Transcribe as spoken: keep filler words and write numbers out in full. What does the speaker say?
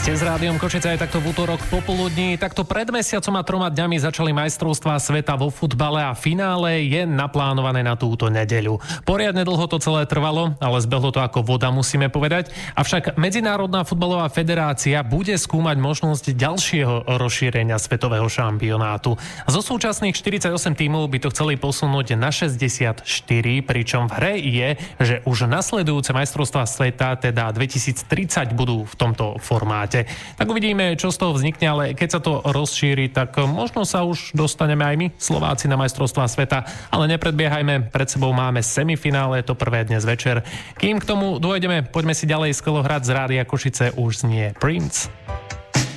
Ste s Rádiom Košice aj takto v útorok popoludní. Takto pred mesiacom a troma dňami začali majstrovstvá sveta vo futbale a finále je naplánované na túto nedeľu. Poriadne dlho to celé trvalo, ale zbehlo to ako voda, musíme povedať. Avšak Medzinárodná futbalová federácia bude skúmať možnosť ďalšieho rozšírenia svetového šampionátu. Zo súčasných štyridsaťosem tímov by to chceli posunúť na šesťdesiatštyri, pričom v hre je, že už nasledujúce majstrovstvá sveta, teda dvetisíctridsať, budú v tomto formáte. Tak uvidíme, čo z toho vznikne, ale keď sa to rozšíri, tak možno sa už dostaneme aj my, Slováci, na majstrovstvá sveta, ale nepredbiehajme, pred sebou máme semifinále, to prvé dnes večer. Kým k tomu dôjdeme, poďme si ďalej skvelý hrať z Rádia Košice, už znie Prince.